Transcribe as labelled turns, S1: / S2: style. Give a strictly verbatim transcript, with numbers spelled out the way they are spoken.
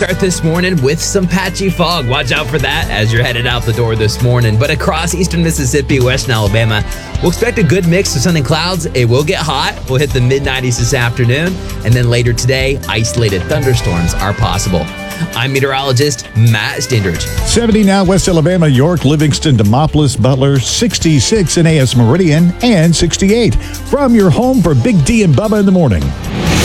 S1: start this morning with some patchy fog. Watch out for that as you're headed out the door this morning. But across eastern Mississippi, western Alabama, we'll expect a good mix of sun and clouds. It will get hot. We'll hit the mid nineties this afternoon. And then later today, isolated thunderstorms are possible. I'm meteorologist Matt Stindridge.
S2: seventy now, West Alabama, York, Livingston, Demopolis, Butler, sixty-six in A S Meridian, and sixty-eight from your home for Big D and Bubba in the morning.